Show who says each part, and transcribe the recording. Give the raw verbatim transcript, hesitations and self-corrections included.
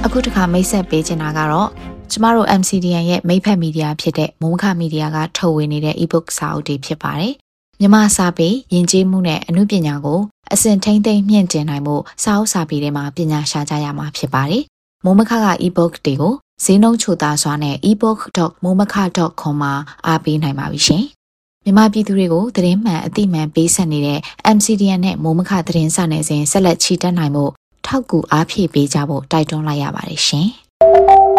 Speaker 1: အခုတစ်ခါမိတ်ဆက်ပေးချင်တာကတော့ကျမတို့ M C D N ရဲ့မိတ်ဖက်မီဒီယာဖြစ်တဲ့မိုးမခမီဒီယာကထုတ်ဝေနေတဲ့ e-book စာအုပ်တွေဖြစ်ပါတယ်။မြန်မာစာပေယဉ်ကျေးမှုနဲ့အမှုပညာကိုအစဉ်ထိမ့်သိမ့်မြင့်တင်နိုင်မှုစာအုပ်စာပေတွေမှာပညာရှာကြရမှာဖြစ်ပါတယ်။မိုးမခက e-book တွေကိုဈေးနှုန်းချိုသားစွာနဲ့ e book dot momaka dot com မှာအားပေးနိုင်ပါပြီရှင်။မြန်မာပြည်သူတွေကိုသတင်းမှန်အသိမှန်ပေးဆက်နေတဲ့ M C D N နဲ့မိုးမခသတင်းစာနယ်စဉ်ဆက်လက်ချီတက်နိုင်မှုထောက်ကူအားဖြည့်ပေးကြဖို့တိုက်တွန်းလိုက်ရပါတယ်ရှင်။